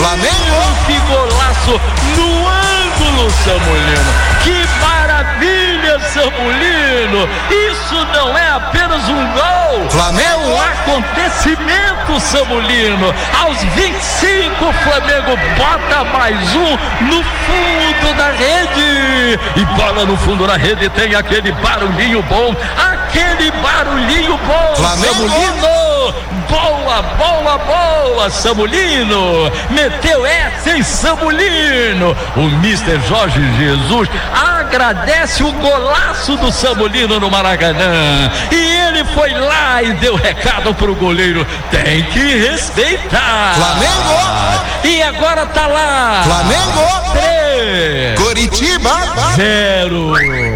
Flamengo! Que golaço no ângulo, Samulino! Que maravilha, Samulino! Isso não é apenas um gol! Flamengo! É um acontecimento, Samulino! Aos 25, o Flamengo bota mais um no fundo da rede! E bola no fundo da rede, tem aquele barulhinho bom! Aquele barulhinho bom, Flamengo. Samulino! Boa, boa, boa, Samulino! Meteu essa em Samulino! O Mister Jorge Jesus agradece o golaço do Samulino no Maracanã. E ele foi lá e deu recado pro goleiro: tem que respeitar. Flamengo! E agora tá lá. Flamengo! 3. Curitiba! 0.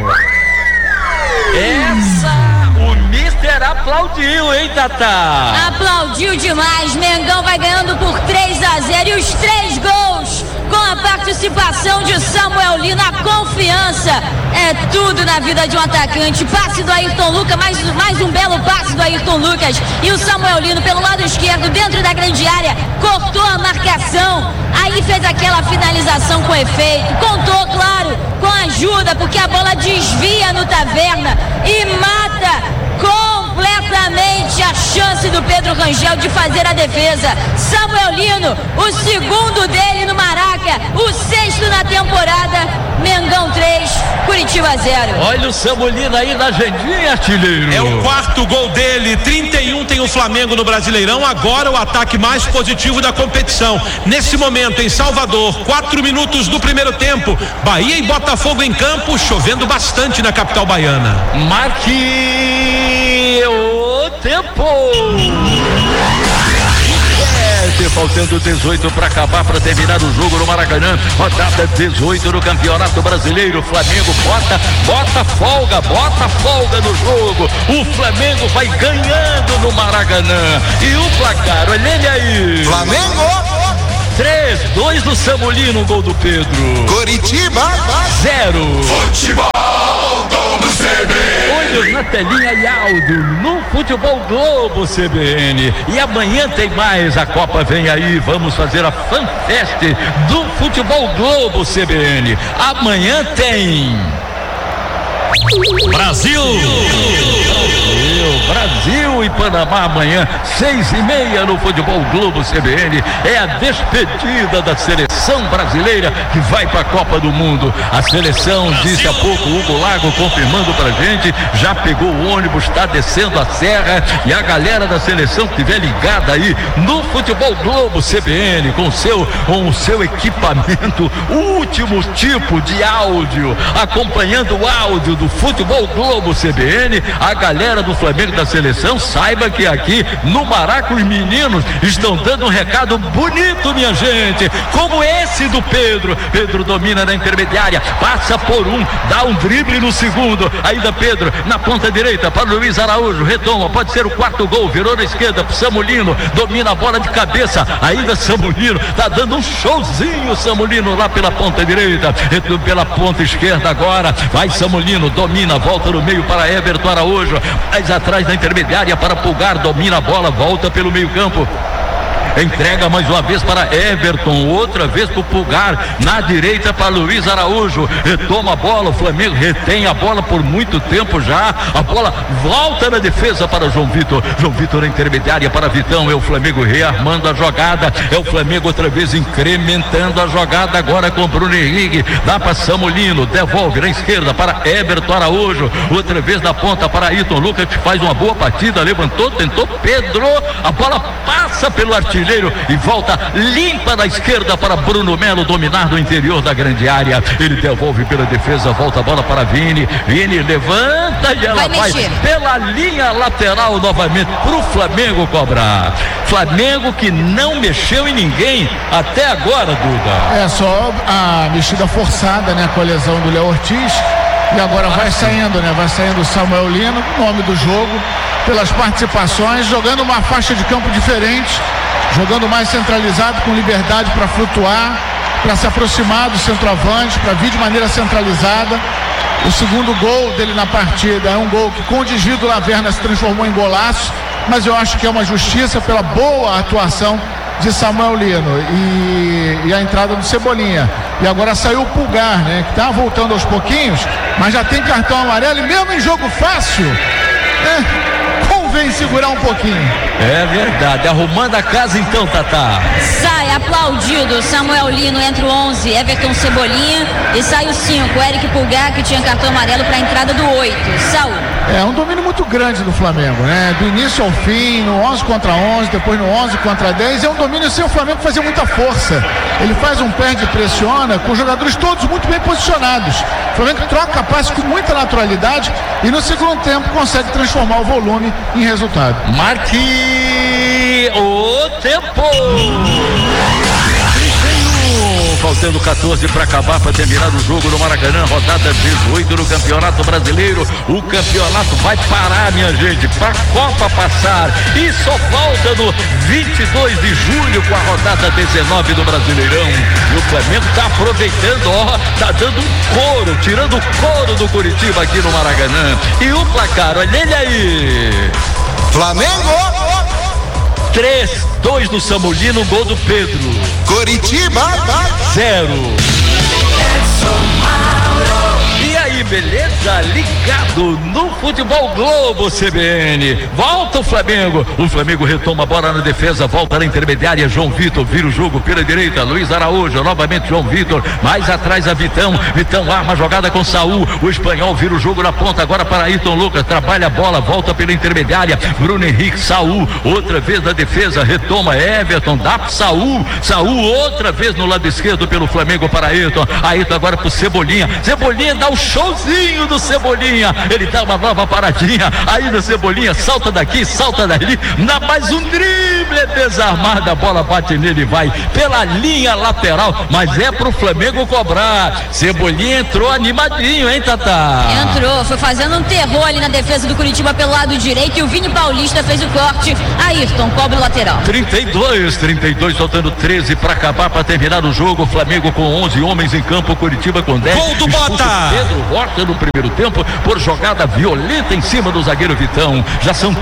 Essa o Mister aplaudiu, hein, Tatá? Aplaudiu demais. Mengão vai ganhando por 3-0 e os 3 gols com a participação de Samuel Lino. A confiança é tudo na vida de um atacante. Passe do Ayrton Lucas, mais um belo passe do Ayrton Lucas, e o Samuel Lino pelo lado esquerdo, dentro da grande área, cortou a marcação, aí fez aquela finalização com efeito, contou, claro, com ajuda, porque a bola desvia no Taverna e mata completamente a chance do Pedro Rangel de fazer a defesa. Samuel Lino, o segundo dele no Maraca, o 6º na temporada. Mengão 3, Curitiba 0. Olha o Samulino aí na agendinha, artilheiro. É o 4º gol dele. 31 tem o Flamengo no Brasileirão. Agora o ataque mais positivo da competição. Nesse momento em Salvador, 4 minutos do primeiro tempo, Bahia e Botafogo em campo, chovendo bastante na capital baiana. Marque o tempo. Faltando 18 para acabar, para terminar o jogo no Maracanã. Rodada 18 do Campeonato Brasileiro. Flamengo bota folga no jogo. O Flamengo vai ganhando no Maracanã. E o placar, olha ele aí. Flamengo! 3-2 do Samulino, gol do Pedro. Curitiba 0. Futebol do CBN. Olhos na telinha e áudio no Futebol Globo CBN. E amanhã tem mais, a Copa vem aí, vamos fazer a FanFest do Futebol Globo CBN. Amanhã tem Brasil e Panamá amanhã, 6:30 no Futebol Globo CBN. É a despedida da seleção brasileira que vai para a Copa do Mundo. A seleção, disse há pouco o Hugo Lago, confirmando pra gente, já pegou o ônibus, está descendo a serra, e a galera da seleção que estiver ligada aí no Futebol Globo CBN com o seu equipamento, último tipo de áudio, acompanhando o áudio do Futebol Globo CBN, a galera do Flamengo da seleção, saiba que aqui no Maraca os meninos estão dando um recado bonito, minha gente, como esse do Pedro. Pedro domina na intermediária, passa por um, dá um drible no segundo, ainda Pedro na ponta direita para Luiz Araújo, retoma, pode ser o 4º gol, virou na esquerda pro Samulino, domina a bola de cabeça, ainda Samulino, tá dando um showzinho, Samulino lá pela ponta direita, pela ponta esquerda agora, vai Samulino, domina, volta no meio para Everton Araújo, mais atrás da intermediária para Pulgar, domina a bola, volta pelo meio campo, entrega mais uma vez para Everton, outra vez para o Pulgar, na direita para Luiz Araújo, retoma a bola, o Flamengo retém a bola por muito tempo já, a bola volta na defesa para João Vitor na intermediária para Vitão, é o Flamengo rearmando a jogada, é o Flamengo outra vez incrementando a jogada agora com Bruno Henrique, dá para Samulino, devolve na esquerda para Everton Araújo, outra vez na ponta para Ayrton Lucas, que faz uma boa partida, levantou, tentou Pedro, a bola passa pelo artilheiro e volta limpa na esquerda para Bruno Melo dominar no interior da grande área, ele devolve pela defesa, volta a bola para Vini levanta e ela vai pela linha lateral novamente pro Flamengo cobrar. Flamengo que não mexeu em ninguém até agora, Duda. É só a mexida forçada, né, com a lesão do Léo Ortiz, e agora vai saindo o Samuel Lino, nome do jogo, pelas participações, jogando uma faixa de campo diferente, jogando mais centralizado, com liberdade para flutuar, para se aproximar do centroavante, para vir de maneira centralizada. O segundo gol dele na partida é um gol que com o desvio do Laverna se transformou em golaço, mas eu acho que é uma justiça pela boa atuação de Samuel Lino e a entrada do Cebolinha. E agora saiu o Pulgar, né? Que tá voltando aos pouquinhos, mas já tem cartão amarelo e mesmo em jogo fácil, convém segurar um pouquinho. É verdade, arrumando a casa então, Tatá. Sai aplaudido Samuel Lino, entra o 11, Everton Cebolinha, e sai o 5, Eric Pulgar, que tinha cartão amarelo para a entrada do 8, Saul. É um domínio muito grande do Flamengo, né? Do início ao fim, no 11 contra 11, depois no 11 contra 10, é um domínio sem o Flamengo fazer muita força. Ele faz um perde e pressiona com os jogadores todos muito bem posicionados. O Flamengo troca passe com muita naturalidade e no segundo tempo consegue transformar o volume em resultado. Marque o tempo. Faltando 14 para acabar, para terminar o jogo no Maracanã, rodada 18 do Campeonato Brasileiro. O campeonato vai parar, minha gente, para a Copa passar. E só volta no 22 de julho com a rodada 19 do Brasileirão. E o Flamengo está aproveitando, tá dando um couro, tirando o couro do Curitiba aqui no Maracanã. E o placar, olha ele aí. Flamengo 3-2 do Samulino, gol do Pedro. Curitiba 0. E aí, beleza? Ligado no Futebol Globo CBN. Volta o Flamengo. O Flamengo retoma a bola na defesa, volta na intermediária. João Vitor vira o jogo pela direita. Luiz Araújo, novamente João Vitor. Mais atrás a Vitão. Vitão arma a jogada com Saul. O espanhol vira o jogo na ponta agora para Ayrton Lucas. Trabalha a bola, volta pela intermediária. Bruno Henrique, Saul. Outra vez na defesa, retoma Everton. Dá para Saul. Saul outra vez no lado esquerdo pelo Flamengo para Ayrton. Ayrton agora pro Cebolinha. Cebolinha dá o showzinho do Cebolinha, ele dá uma nova paradinha, aí no Cebolinha, salta daqui, salta dali, dá mais um drible, é desarmado, a bola bate nele e vai pela linha lateral, mas é pro Flamengo cobrar. Cebolinha entrou animadinho, hein, Tatá? Entrou, foi fazendo um terror ali na defesa do Curitiba pelo lado direito e o Vini Paulista fez o corte. Ayrton cobra o lateral. 32, faltando 13 para acabar, para terminar o jogo. Flamengo com 11 homens em campo, Curitiba com 10. Gol do Bota! Pedro Horta no primeiro tempo por jogada violenta em cima do zagueiro Vitão. Já são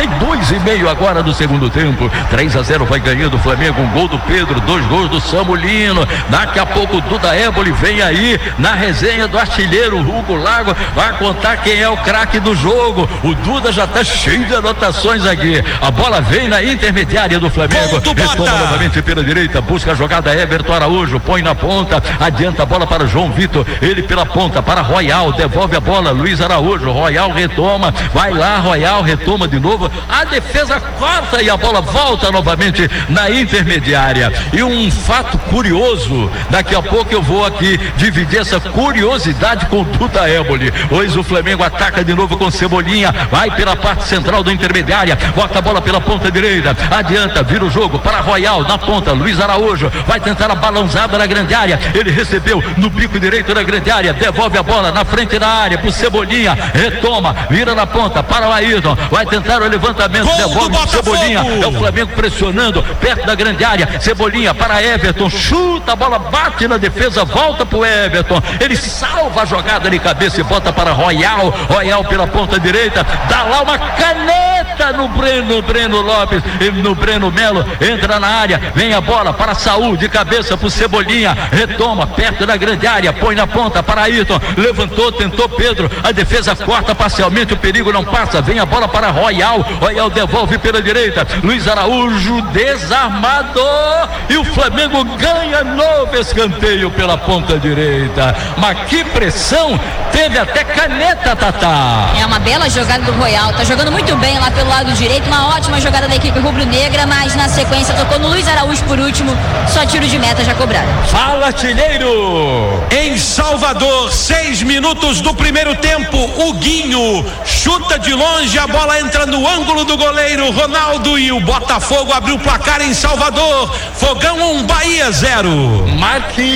32,5 agora do segundo tempo. 3-0 vai ganhando o Flamengo. Um gol do Pedro, 2 gols do Samulino. Daqui a pouco o Duda Éboli vem aí na resenha do artilheiro Hugo Lago. Vai contar quem é o craque do jogo. O Duda já tá cheio de anotações aqui. A bola vem na intermediária do Flamengo. Retoma novamente pela direita. Busca a jogada Everton Araújo. Põe na ponta. Adianta a bola para João Vitor. Ele pela ponta para Royal. Devolve a bola. Luiz Araújo. Royal retoma. Vai lá, Royal retoma de novo. A defesa corta e a bola volta novamente na intermediária. E um fato curioso. Daqui a pouco eu vou aqui dividir essa curiosidade com o Duda Éboli. Hoje o Flamengo ataca de novo com Cebolinha. Vai pela parte central da intermediária. Bota a bola pela ponta direita. Adianta, vira o jogo para Royal na ponta. Luiz Araújo vai tentar a balãozada na grande área. Ele recebeu no bico direito da grande área. Devolve a bola na frente da área pro Cebolinha. Retoma, vira na ponta para o Ayrton. Vai tentar o levantamento. Devolve o Cebolinha. É o Flamengo pressionando perto da grande área. Cebolinha para Everton. Chuta, a bola bate na defesa. Volta pro Everton. Ele salva a jogada de cabeça e bota para Royal. Royal pela ponta direita. Dá lá uma caneta no Breno Lopes. No Breno Melo. Entra na área. Vem a bola para Saul de cabeça pro Cebolinha. Retoma perto da grande área. Põe na ponta para Ayrton. Levantou, tentou Pedro. A defesa corta parcialmente. O perigo não passa. Vem a bola para Royal. Royal devolve pela direita. Luiz Araújo desarmado. E o Flamengo ganha novo escanteio pela ponta direita. Mas que pressão! Teve até caneta, Tatá. É uma bela jogada do Royal. Tá jogando muito bem lá pelo lado direito. Uma ótima jogada da equipe rubro-negra. Mas na sequência tocou no Luiz Araújo por último. Só tiro de meta já cobrado. Fala, artilheiro! Em Salvador, 6 minutos do primeiro tempo, o Guinho chuta de longe, a bola entra no ângulo do goleiro Ronaldo e o Botafogo abriu o placar em Salvador. Fogão 1, Bahia 0. Marque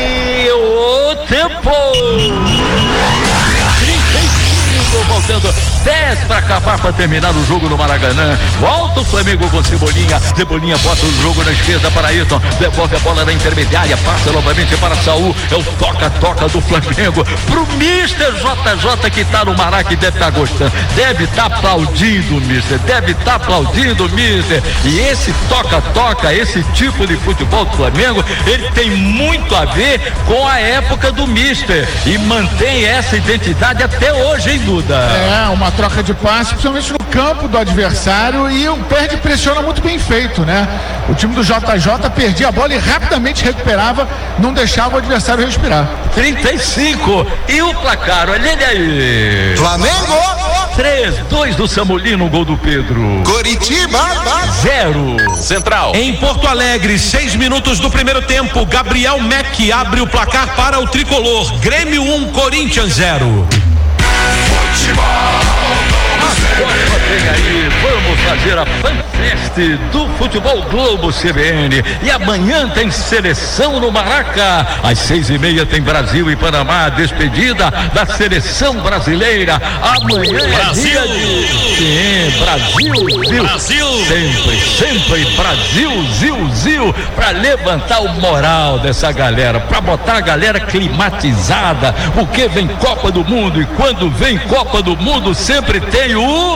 o tempo. 35 voltando. 10 para acabar, para terminar o jogo no Maracanã. Volta o Flamengo com Cebolinha. Cebolinha bota o jogo na esquerda para Ayrton. Devolve a bola na intermediária. Passa novamente para Saul. É o toca-toca do Flamengo pro Mister JJ que tá no Maracanã, que deve estar gostando. Deve estar aplaudindo o Mister. Deve estar aplaudindo o Mister. E esse toca-toca, esse tipo de futebol do Flamengo, ele tem muito a ver com a época do Mister. E mantém essa identidade até hoje, hein, Duda? É, uma troca de passe, principalmente no campo do adversário, e o perde pressiona muito bem feito, né? O time do JJ perdia a bola e rapidamente recuperava, não deixava o adversário respirar. 35 e o placar, olha ele aí. Flamengo. 3-2 do Samulino, gol do Pedro. Coritiba. 0. Central. Em Porto Alegre, 6 minutos do primeiro tempo, Gabriel Mack abre o placar para o tricolor. Grêmio 1, Corinthians 0. Vem aí, vamos fazer a FanFest do Futebol Globo CBN. E amanhã tem seleção no Maraca. Às 6:30 tem Brasil e Panamá, despedida da seleção brasileira. Amanhã Brasil. é dia de... Sim, Brasil. Sempre Brasil, pra levantar o moral dessa galera, pra botar a galera climatizada, porque vem Copa do Mundo, e quando vem Copa do Mundo sempre tem o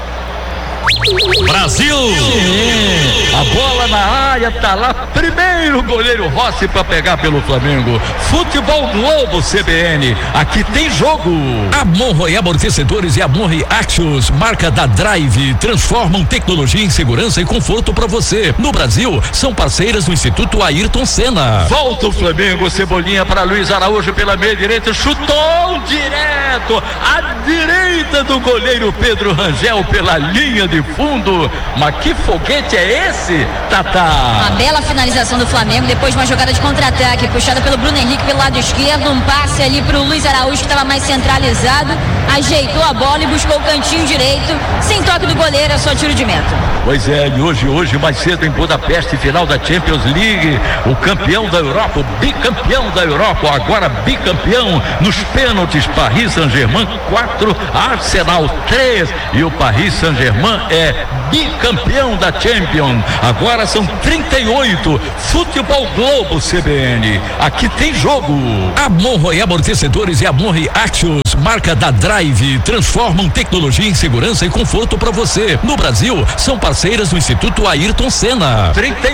Brasil. Sim. A bola na área, tá lá primeiro o goleiro Rossi para pegar pelo Flamengo. Futebol Globo CBN, aqui tem jogo. A Monroe Amortecedores e a Monroe Axios, marca da Drive, transformam tecnologia em segurança e conforto para você. No Brasil, são parceiras do Instituto Ayrton Senna. Volta o Flamengo, Cebolinha para Luiz Araújo pela meia direita, chutou direto à direita do goleiro Pedro Rangel pela linha de fundo. Mas que foguete é esse, Tatá? Uma bela finalização do Flamengo, depois de uma jogada de contra-ataque puxada pelo Bruno Henrique pelo lado esquerdo, um passe ali pro Luiz Araújo que estava mais centralizado, ajeitou a bola e buscou o cantinho direito, sem toque do goleiro, é só tiro de meta. Pois é, e hoje mais cedo em Budapeste, final da Champions League, o campeão da Europa, o bicampeão da Europa, agora bicampeão nos pênaltis, Paris Saint-Germain 4, Arsenal 3, e o Paris Saint-Germain é bicampeão da Champions. Agora são 38. Futebol Globo CBN, aqui tem jogo. A Monroe Amortecedores e a Monroe Axios, marca da Drive, transformam tecnologia em segurança e conforto para você. No Brasil, são parceiras do Instituto Ayrton Senna.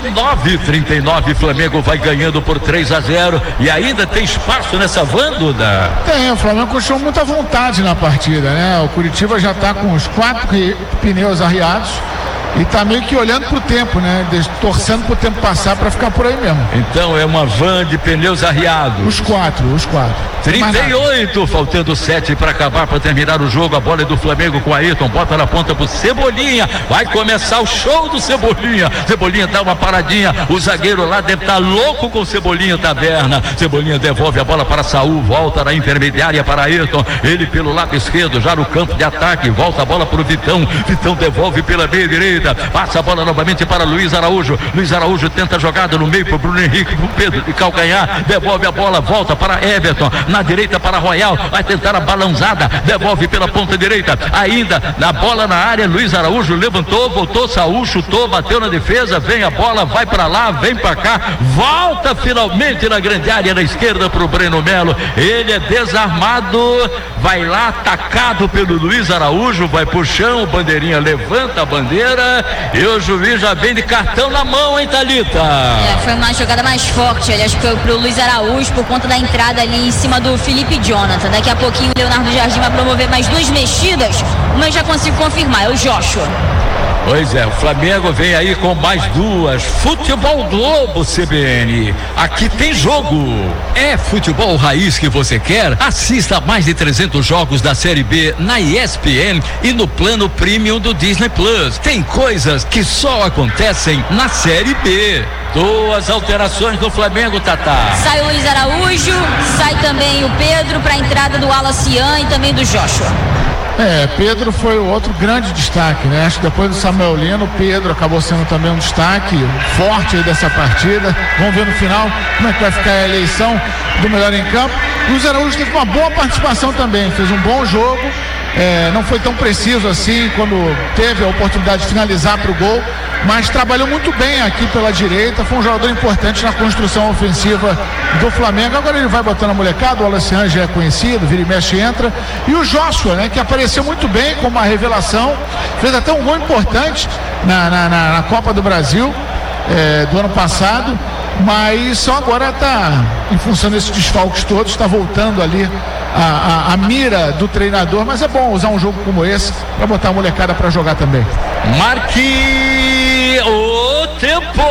39, Flamengo vai ganhando por 3-0 e ainda tem espaço nessa van, Duda? Tem, o Flamengo continuou muita vontade na partida, né? O Curitiba já tá com os 4 pneus arriados e tá meio que olhando pro tempo, né? Torcendo pro tempo passar para ficar por aí mesmo. Então é uma van de pneus arriados. Os quatro. 38, faltando 7 para acabar, para terminar o jogo. A bola é do Flamengo com Ayrton, bota na ponta pro Cebolinha. Vai começar o show do Cebolinha. Cebolinha dá uma paradinha. O zagueiro lá deve estar louco com o Cebolinha taberna. Cebolinha devolve a bola para Saul, volta na intermediária para Ayrton. Ele pelo lado esquerdo, já no campo de ataque. Volta a bola pro Vitão. Vitão devolve pela meia direita. Passa a bola novamente para Luiz Araújo. Luiz Araújo tenta a jogada no meio pro Bruno Henrique, pro Pedro de calcanhar. Devolve a bola, volta para Everton. Na direita para Royal, vai tentar a balançada, devolve pela ponta direita, ainda na bola na área, Luiz Araújo levantou, voltou, Saul chutou, bateu na defesa, vem a bola, vai para lá, vem para cá, volta finalmente na grande área na esquerda pro Breno Melo, ele é desarmado, vai lá atacado pelo Luiz Araújo, vai pro chão, bandeirinha levanta a bandeira e o juiz já vem de cartão na mão, hein, Thalita? Foi uma jogada mais forte, aliás, pro Luiz Araújo, por conta da entrada ali em cima do Felipe Jonathan. Daqui a pouquinho o Leonardo Jardim vai promover mais 2 mexidas, mas já consigo confirmar, é o Joshua. Pois é, o Flamengo vem aí com mais 2. Futebol Globo CBN, aqui tem jogo. É futebol raiz que você quer? Assista a mais de 300 jogos da Série B na ESPN e no plano Premium do Disney Plus. Tem coisas que só acontecem na Série B. 2 alterações do Flamengo, Tatá. Sai o Luiz Araújo, sai também o Pedro para a entrada do Alacian e também do Joshua. Pedro foi o outro grande destaque, né? Acho que depois do Samuel Lino, Pedro acabou sendo também um destaque forte aí dessa partida. Vamos ver no final como é que vai ficar a eleição do melhor em campo. Luiz Araújo teve uma boa participação também, fez um bom jogo Não foi tão preciso assim quando teve a oportunidade de finalizar para o gol, mas trabalhou muito bem aqui pela direita, foi um jogador importante na construção ofensiva do Flamengo. Agora ele vai botando a molecada, o Alacian já é conhecido, vira e mexe entra, e o Joshua, né, que apareceu muito bem como uma revelação, fez até um gol importante na Copa do Brasil do ano passado, mas só agora está, em função desses desfalques todos, está voltando ali a mira do treinador, mas é bom usar um jogo como esse para botar a molecada para jogar também. Marque o tempo.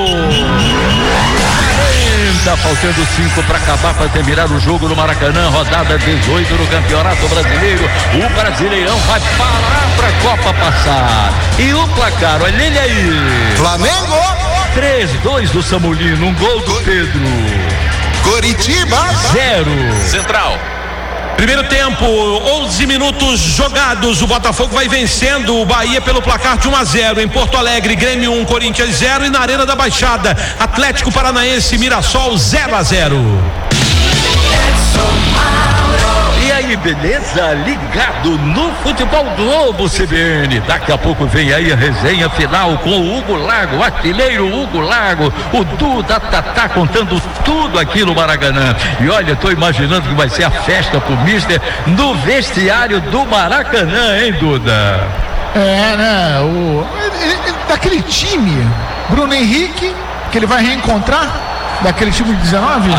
Tá faltando 5 para acabar, para terminar o jogo no Maracanã, rodada 18 no Campeonato Brasileiro. O Brasileirão vai parar para a Copa passar. E o placar, olha ele aí. Flamengo 3-2 do Samulino, um gol do Pedro. Coritiba 0. Central. Primeiro tempo, 11 minutos jogados, o Botafogo vai vencendo o Bahia pelo placar de 1-0 em Porto Alegre, Grêmio 1, Corinthians 0, e na Arena da Baixada, Atlético Paranaense, Mirassol 0-0. E aí, beleza? Ligado no Futebol Globo CBN. Daqui a pouco vem aí a resenha final com o Hugo Lago, o artilheiro Hugo Lago, o Duda Tatá contando tudo aqui no Maracanã. E olha, tô imaginando que vai ser a festa pro Mister no vestiário do Maracanã, hein, Duda? Né? Daquele time, Bruno Henrique, que ele vai reencontrar, daquele time de 19?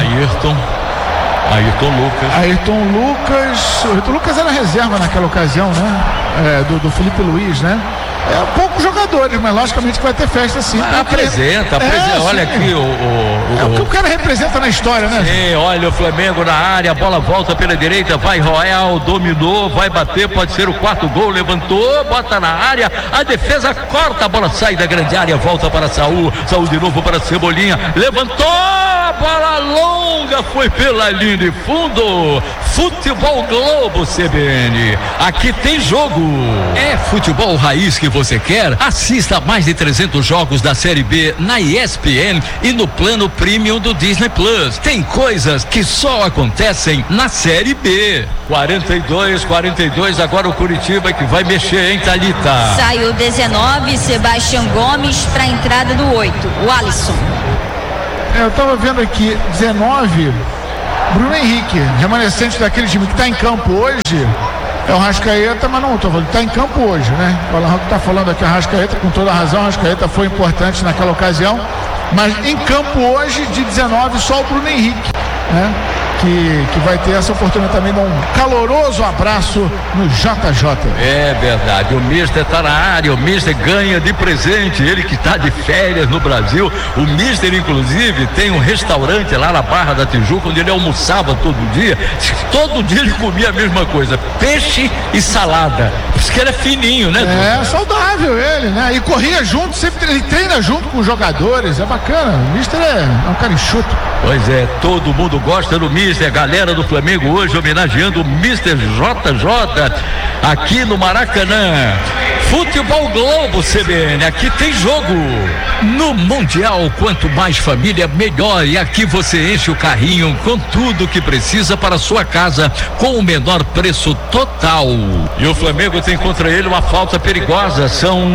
Ayrton Lucas era reserva naquela ocasião, né? Do Felipe Luiz, né? Poucos jogadores, mas logicamente que vai ter festa sim. Apresenta. Olha sim. Aqui o que o cara representa na história, né? Sim, olha o Flamengo na área, a bola volta pela direita, vai Royal, dominou, vai bater, pode ser o 4º gol, levantou, bota na área, a defesa corta, a bola sai da grande área, volta para Saul de novo para Cebolinha, levantou, a bola longa foi pela linha de fundo. Futebol Globo CBN, aqui tem jogo. É futebol raiz que você quer? Assista a mais de 300 jogos da Série B na ESPN e no plano premium do Disney Plus. Tem coisas que só acontecem na Série B. 42, agora o Curitiba que vai mexer, hein, Thalita? Saiu 19, Sebastião Gomes para a entrada do 8, o Alisson. Eu estava vendo aqui, 19, Bruno Henrique, remanescente daquele time que está em campo hoje, é o Arrascaeta, mas não, estou falando, está em campo hoje, né? O Alan está falando aqui, Arrascaeta, com toda a razão, Arrascaeta foi importante naquela ocasião, mas em campo hoje, de 19, só o Bruno Henrique, né? Que vai ter essa oportunidade também de dar um caloroso abraço no JJ. É verdade, o Mister tá na área, o Mister ganha de presente, ele que tá de férias no Brasil. O Mister inclusive tem um restaurante lá na Barra da Tijuca onde ele almoçava todo dia ele comia a mesma coisa, peixe e salada. Por isso que ele é fininho, né? É saudável ele, né? E corria junto, sempre ele treina junto com os jogadores, é bacana. O Mister é um cara enxuto. Pois é, todo mundo gosta do Mister. A galera do Flamengo hoje homenageando o Mister JJ aqui no Maracanã. Futebol Globo CBN, aqui tem jogo. No Mundial, quanto mais família, melhor. E aqui você enche o carrinho com tudo que precisa para a sua casa, com o menor preço total. E o Flamengo tem contra ele uma falta perigosa. São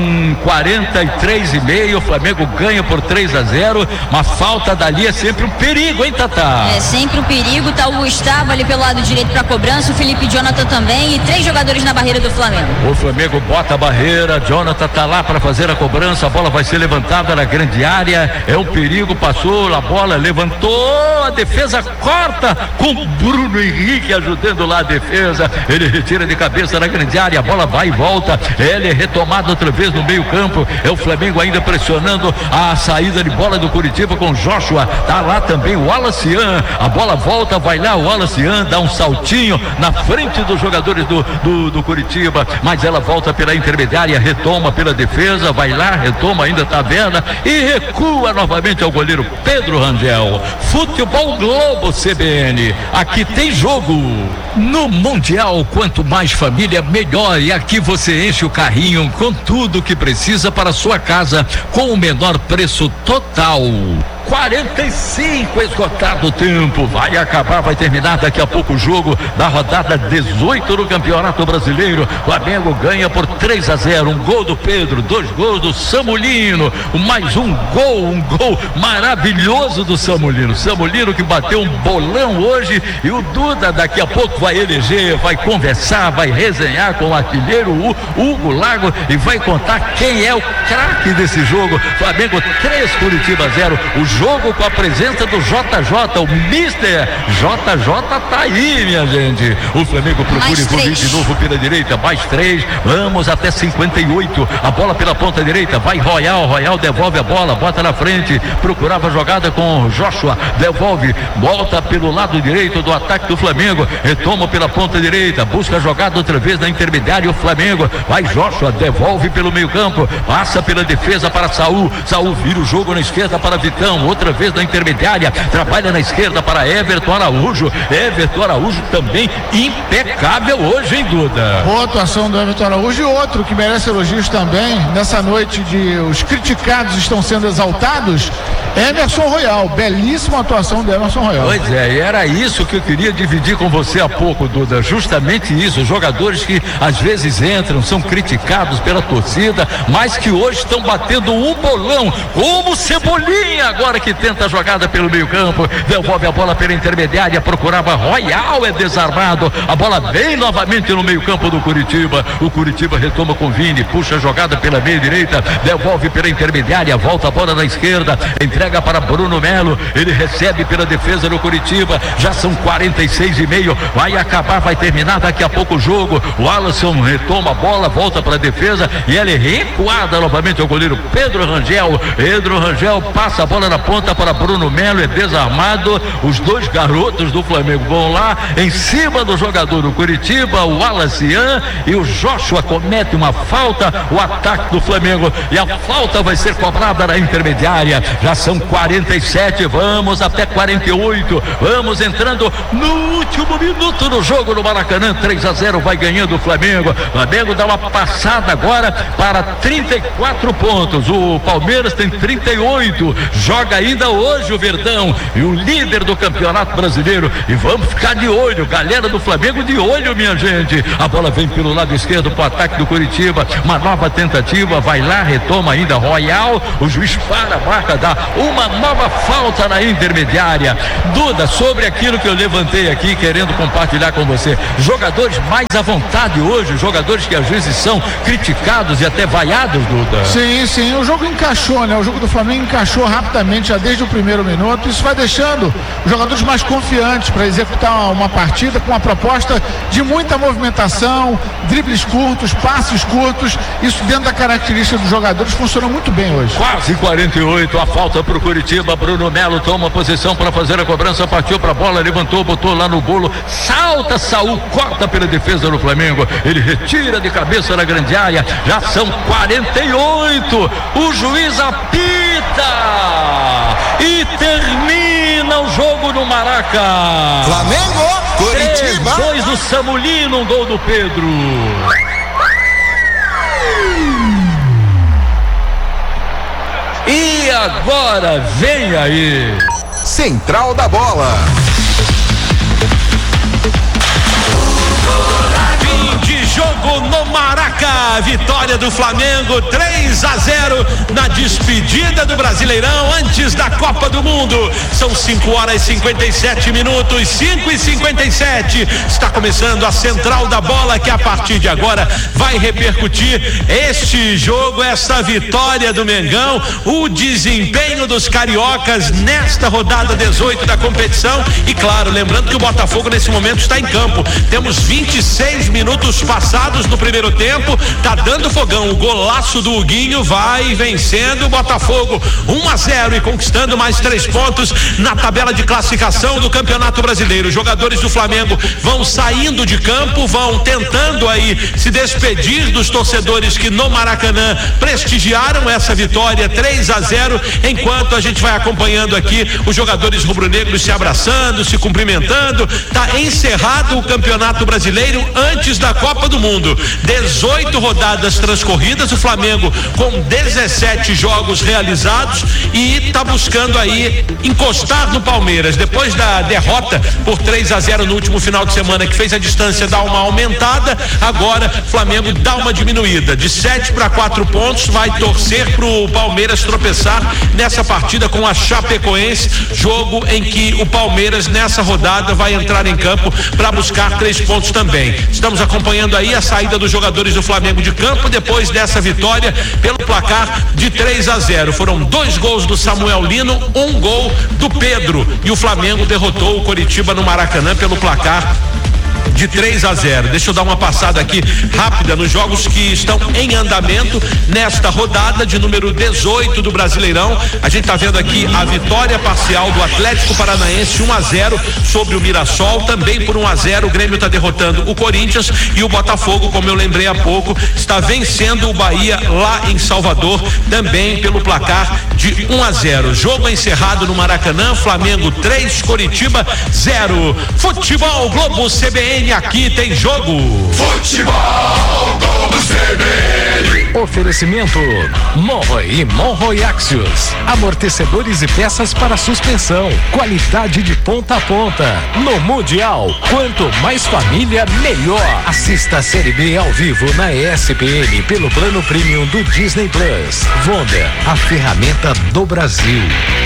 43,5. O Flamengo ganha por 3-0. Uma falta dali é sempre um perigo, hein, Tatá? É sempre um perigo. Tá o Gustavo ali pelo lado direito para cobrança, o Felipe e Jonathan também, e 3 jogadores na barreira do Flamengo. O Flamengo bota a barreira, Jonathan tá lá para fazer a cobrança, a bola vai ser levantada na grande área, é um perigo, passou a bola, levantou, a defesa corta com Bruno Henrique ajudando lá a defesa, ele retira de cabeça na grande área, a bola vai e volta, ele é retomado outra vez no meio campo, é o Flamengo ainda pressionando a saída de bola do Curitiba com Joshua, tá lá também o Alacian, a bola volta, vai lá o Alacian, dá um saltinho na frente dos jogadores do Curitiba, mas ela volta pela intermediária, retoma pela defesa, vai lá, retoma, ainda tá vendo e recua novamente ao goleiro Pedro Rangel. Futebol Globo CBN, aqui tem jogo. No Mundial, quanto mais família, melhor. E aqui você enche o carrinho com tudo que precisa para a sua casa, com o menor preço total. 45, esgotado o tempo. Vai acabar, vai terminar daqui a pouco o jogo da rodada 18 do Campeonato Brasileiro. Flamengo ganha por 3-0. Um gol do Pedro, 2 gols do Samulino. Mais um gol maravilhoso do Samulino. Samulino que bateu um bolão hoje, e o Duda daqui a pouco vai eleger, vai conversar, vai resenhar com o artilheiro Hugo Lago e vai contar quem é o craque desse jogo. Flamengo 3, Curitiba 0. O jogo com a presença do JJ, o Mister JJ tá aí, minha gente. O Flamengo procura evoluir de novo pela direita, mais 3, vamos até 58. A bola pela ponta direita, vai Royal devolve a bola, bota na frente, procurava a jogada com o Joshua, devolve, volta pelo lado direito do ataque do Flamengo, retoma pela ponta direita, busca a jogada outra vez na intermediária. O Flamengo vai Joshua, devolve pelo meio campo, passa pela defesa para Saul vira o jogo na esquerda para Vitão, outra vez na intermediária, trabalha na esquerda para Everton Araújo também impecável hoje, hein, Duda? Boa atuação do Everton Araújo, e outro que merece elogios também nessa noite de os criticados estão sendo exaltados, Emerson Royal. Belíssima atuação do Emerson Royal. Pois é, e era isso que eu queria dividir com você há pouco, Duda, justamente isso, jogadores que às vezes entram, são criticados pela torcida, mas que hoje estão batendo um bolão, como Cebolinha agora, que tenta a jogada pelo meio campo, devolve a bola pela intermediária, procurava Royal, é desarmado, a bola vem novamente no meio campo do Curitiba, o Curitiba retoma com Vini, puxa a jogada pela meia direita, devolve pela intermediária, volta a bola na esquerda, entrega para Bruno Melo, ele recebe pela defesa do Curitiba, já são 46,5, vai acabar, vai terminar daqui a pouco o jogo. O Alisson retoma a bola, volta para a defesa e ele recuada novamente ao goleiro Pedro Rangel passa a bola na ponta para Bruno Melo, é desarmado. Os dois garotos do Flamengo vão lá em cima do jogador do Curitiba, o Alacian, e o Joshua comete uma falta, o ataque do Flamengo, e a falta vai ser cobrada na intermediária. Já são 47, vamos até 48, vamos entrando no último minuto do jogo no Maracanã. 3-0, vai ganhando o Flamengo. Flamengo dá uma passada agora para 34 pontos. O Palmeiras tem 38, joga ainda hoje o Verdão, e o líder do Campeonato Brasileiro, e vamos ficar de olho, galera do Flamengo, de olho, minha gente. A bola vem pelo lado esquerdo para o ataque do Curitiba, uma nova tentativa, vai lá, retoma ainda Royal, o juiz para a marca, dá uma nova falta na intermediária. Duda, sobre aquilo que eu levantei aqui, querendo compartilhar com você, jogadores mais à vontade hoje, jogadores que às vezes são criticados e até vaiados, Duda. Sim, o jogo encaixou, né? O jogo do Flamengo encaixou rapidamente já desde o primeiro minuto. Isso vai deixando os jogadores mais confiantes para executar uma partida com uma proposta de muita movimentação, dribles curtos, passes curtos. Isso, dentro da característica dos jogadores, funcionou muito bem hoje. Quase 48, a falta para o Curitiba. Bruno Melo toma posição para fazer a cobrança, partiu para a bola, levantou, botou lá no bolo, salta Saul, corta pela defesa do Flamengo, ele retira de cabeça na grande área. Já são 48, o juiz apita e termina o jogo no Maraca. Flamengo, Curitiba. 3-2 do Samulino, um gol do Pedro. E agora vem aí Central da Bola. Fim de jogo no Maraca, vitória do Flamengo 3-0 na despedida do Brasileirão antes da Copa do Mundo. São 5h57, 5h57. Está começando a Central da Bola, que a partir de agora vai repercutir este jogo, essa vitória do Mengão, o desempenho dos cariocas nesta rodada 18 da competição. E claro, lembrando que o Botafogo nesse momento está em campo. Temos 26 minutos passados no primeiro tempo, tá dando fogão. O golaço do Huguinho vai vencendo o Botafogo 1-0 e conquistando mais 3 pontos na tabela de classificação do Campeonato Brasileiro. Os jogadores do Flamengo vão saindo de campo, vão tentando aí se despedir dos torcedores que no Maracanã prestigiaram essa vitória 3-0, enquanto a gente vai acompanhando aqui os jogadores rubro-negros se abraçando, se cumprimentando. Tá encerrado o Campeonato Brasileiro antes da Copa do Mundo. 18 rodadas transcorridas, o Flamengo com 17 jogos realizados e está buscando aí encostar no Palmeiras. Depois da derrota por 3-0 no último final de semana, que fez a distância dar uma aumentada, agora o Flamengo dá uma diminuída de 7 para 4 pontos, vai torcer pro Palmeiras tropeçar nessa partida com a Chapecoense, jogo em que o Palmeiras nessa rodada vai entrar em campo para buscar 3 pontos também. Estamos acompanhando aí a saída dos jogadores do Flamengo de campo depois dessa vitória pelo placar de 3-0. Foram 2 gols do Samuel Lino, 1 gol do Pedro, e o Flamengo derrotou o Coritiba no Maracanã pelo placar de 3-0. Deixa eu dar uma passada aqui rápida nos jogos que estão em andamento nesta rodada de número 18 do Brasileirão. A gente tá vendo aqui a vitória parcial do Atlético Paranaense 1-0 sobre o Mirassol, também por 1-0 o Grêmio está derrotando o Corinthians, e o Botafogo, como eu lembrei há pouco, está vencendo o Bahia lá em Salvador, também pelo placar de 1-0. Jogo encerrado no Maracanã, Flamengo 3, Coritiba 0. Futebol Globo CBN, aqui tem jogo. Futebol Globo CBN. Oferecimento Monroe e Monroe Axios, amortecedores e peças para suspensão, qualidade de ponta a ponta. No Mundial, quanto mais família, melhor. Assista a Série B ao vivo na ESPN pelo plano premium do Disney Plus. Vonda, a ferramenta do Brasil.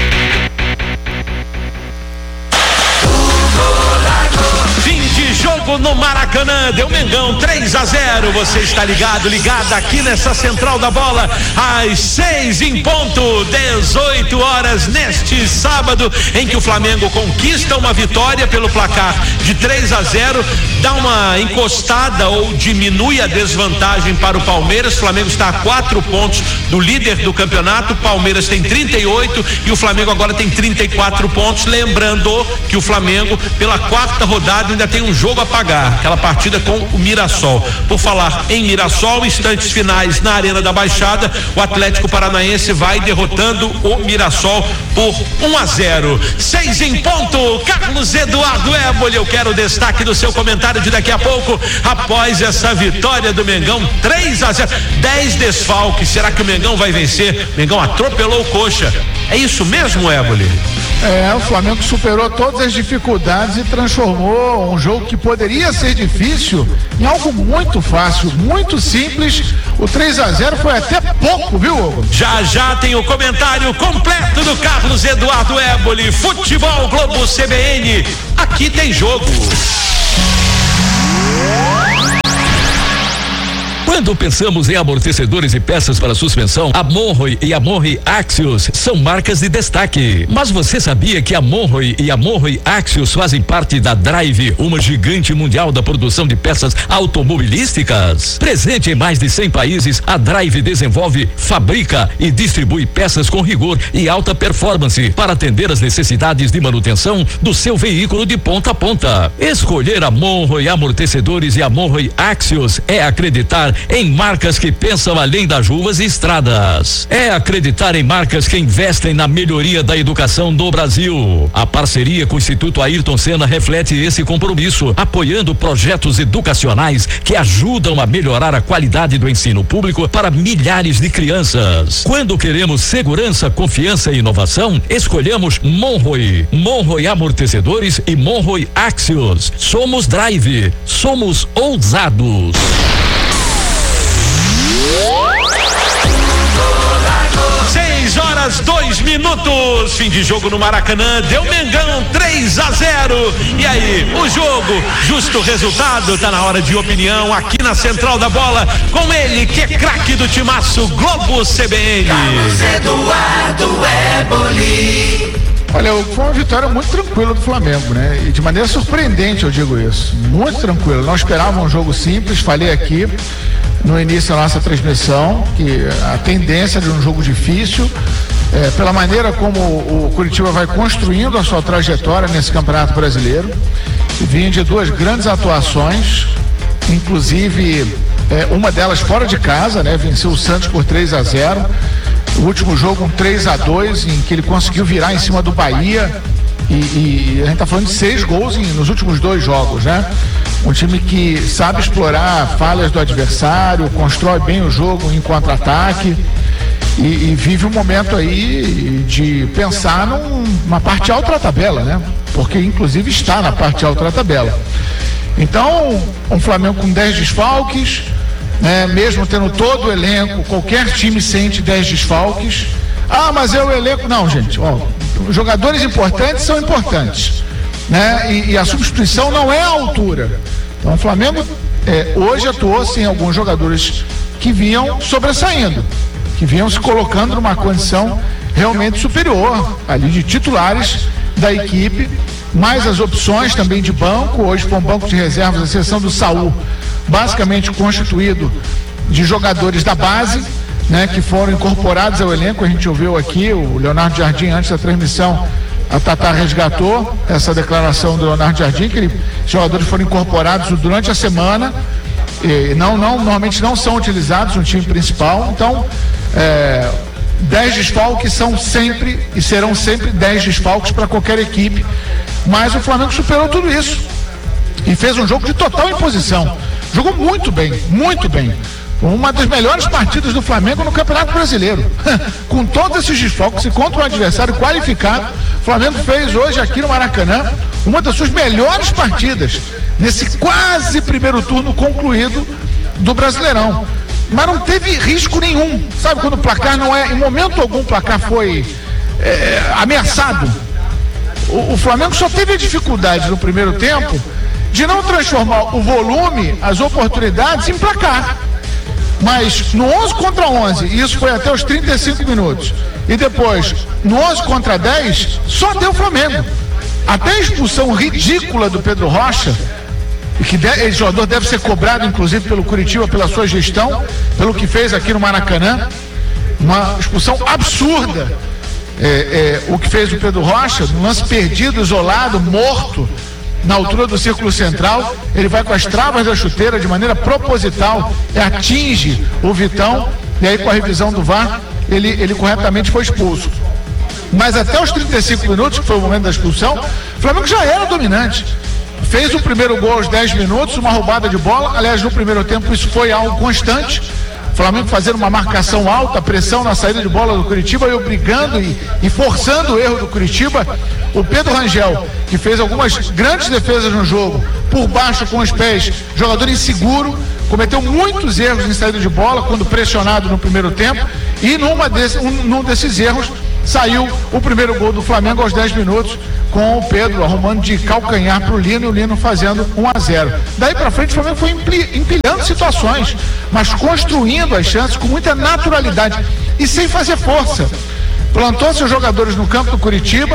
Jogo no Maracanã, deu Mengão 3-0. Você está ligado, ligada aqui nessa Central da Bola, às 6 em ponto, 18 horas neste sábado, em que o Flamengo conquista uma vitória pelo placar de 3-0, dá uma encostada ou diminui a desvantagem para o Palmeiras. O Flamengo está a 4 pontos do líder do campeonato, o Palmeiras tem 38 e o Flamengo agora tem 34 pontos. Lembrando que o Flamengo, pela 4ª rodada, ainda tem um jogo a pagar, aquela partida com o Mirassol. Por falar em Mirassol, instantes finais na Arena da Baixada, o Atlético Paranaense vai derrotando o Mirassol por 1-0. 6 em ponto. Carlos Eduardo Éboli, eu quero o destaque do seu comentário de daqui a pouco, após essa vitória do Mengão 3-0. 10 desfalques, será que o Mengão vai vencer? O Mengão atropelou o Coxa. É isso mesmo, Éboli? O Flamengo superou todas as dificuldades e transformou um jogo que poderia ser difícil em algo muito fácil, muito simples. O 3-0 foi até pouco, viu, Hugo? Já tem o comentário completo do Carlos Eduardo Éboli. Futebol Globo CBN, aqui tem jogo. Quando pensamos em amortecedores e peças para suspensão, a Monroe e a Monroe Axios são marcas de destaque. Mas você sabia que a Monroe e a Monroe Axios fazem parte da Drive, uma gigante mundial da produção de peças automobilísticas? Presente em mais de 100 países, a Drive desenvolve, fabrica e distribui peças com rigor e alta performance para atender as necessidades de manutenção do seu veículo de ponta a ponta. Escolher a Monroe Amortecedores e a Monroe Axios é acreditar em marcas que pensam além das ruas e estradas. É acreditar em marcas que investem na melhoria da educação do Brasil. A parceria com o Instituto Ayrton Senna reflete esse compromisso, apoiando projetos educacionais que ajudam a melhorar a qualidade do ensino público para milhares de crianças. Quando queremos segurança, confiança e inovação, escolhemos Monroe. Monroe Amortecedores e Monroe Axios. Somos Drive, somos ousados. 6 horas 2 minutos, fim de jogo no Maracanã, deu Mengão 3-0. E aí, o jogo, justo resultado, tá na hora de opinião aqui na Central da Bola, com ele que é craque do timaço Globo CBN. Carlos Eduardo Éboli. Olha, foi uma vitória muito tranquila do Flamengo, né? E de maneira surpreendente, eu digo isso. Muito tranquila. Não esperava um jogo simples, falei aqui no início da nossa transmissão que a tendência de um jogo difícil, pela maneira como o Coritiba vai construindo a sua trajetória nesse Campeonato Brasileiro, vinha de 2 grandes atuações, inclusive uma delas fora de casa, né? Venceu o Santos por 3-0. O último jogo um 3-2, em que ele conseguiu virar em cima do Bahia E a gente está falando de 6 gols nos últimos 2 jogos, né? Um time que sabe explorar falhas do adversário, constrói bem o jogo em contra-ataque e vive um momento aí de pensar numa parte alta da tabela, né? Porque inclusive está na parte alta da tabela. Então, um Flamengo com 10 desfalques, né? Mesmo tendo todo o elenco, qualquer time sente 10 desfalques. Ah, mas é o elenco. Não, gente, ó, jogadores importantes são importantes, né? E a substituição não é a altura. Então o Flamengo hoje atuou sem alguns jogadores que vinham sobressaindo, que vinham se colocando numa condição realmente superior, ali de titulares da equipe, mais as opções também de banco. Hoje foi um banco de reservas, a exceção do Saul, basicamente constituído de jogadores da base, né, que foram incorporados ao elenco. A gente ouviu aqui o Leonardo Jardim antes da transmissão, a Tatá resgatou essa declaração do Leonardo Jardim, que os jogadores foram incorporados durante a semana e normalmente não são utilizados no time principal. Então 10 desfalques são sempre e serão sempre 10 desfalques para qualquer equipe, mas o Flamengo superou tudo isso e fez um jogo de total imposição, jogou muito bem, uma das melhores partidas do Flamengo no Campeonato Brasileiro. Com todos esses desfalques e contra um adversário qualificado, o Flamengo fez hoje aqui no Maracanã uma das suas melhores partidas nesse quase primeiro turno concluído do Brasileirão. Mas não teve risco nenhum. Sabe quando o placar não é, em momento algum o placar foi ameaçado? O Flamengo só teve a dificuldade no primeiro tempo de não transformar o volume, as oportunidades em placar. Mas no 11 contra 11, isso foi até os 35 minutos, e depois no 11 contra 10, só deu Flamengo. Até a expulsão ridícula do Pedro Rocha, que esse jogador deve ser cobrado inclusive pelo Curitiba, pela sua gestão, pelo que fez aqui no Maracanã, uma expulsão absurda, o que fez o Pedro Rocha, um lance perdido, isolado, morto, na altura do círculo central. Ele vai com as travas da chuteira de maneira proposital, atinge o Vitão, e aí com a revisão do VAR ele corretamente foi expulso. Mas até os 35 minutos, que foi o momento da expulsão, o Flamengo já era dominante. Fez o primeiro gol aos 10 minutos, uma roubada de bola. Aliás, no primeiro tempo isso foi algo constante. O Flamengo fazendo uma marcação alta, pressão na saída de bola do Curitiba e obrigando e forçando o erro do Curitiba. O Pedro Rangel, que fez algumas grandes defesas no jogo, por baixo com os pés, jogador inseguro, cometeu muitos erros em saída de bola quando pressionado no primeiro tempo, e num desses erros saiu o primeiro gol do Flamengo aos 10 minutos, com o Pedro arrumando de calcanhar para o Lino e o Lino fazendo 1-0. Daí para frente o Flamengo foi empilhando situações, mas construindo as chances com muita naturalidade e sem fazer força. Plantou seus jogadores no campo do Curitiba,